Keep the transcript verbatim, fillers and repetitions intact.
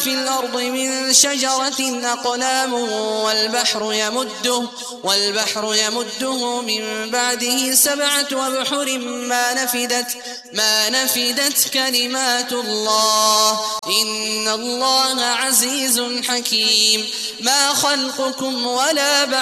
في الأرض من شجرة أقلام والبحر يمده, والبحر يمده من بعده سبعة أبحر ما نفدت, ما نفدت كلمات الله إن الله عزيز حكيم. ما خلقكم ولا